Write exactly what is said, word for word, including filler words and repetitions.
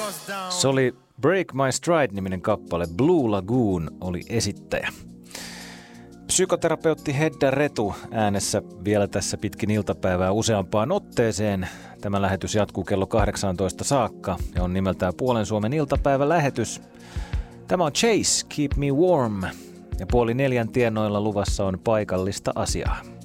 Se oli Break My Stride-niminen kappale. Blue Lagoon oli esittäjä. Psykoterapeutti Hedda Retu äänessä vielä tässä pitkin iltapäivää useampaan otteeseen. Tämä lähetys jatkuu kello kahdeksantoista saakka ja on nimeltään Puolen Suomen iltapäivälähetys. Tämä on Chase, Keep Me Warm ja puoli neljän tienoilla luvassa on paikallista asiaa.